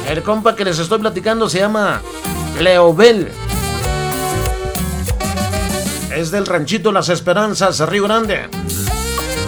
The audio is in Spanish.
El compa que les estoy platicando se llama Leobel. Es del ranchito Las Esperanzas, Río Grande.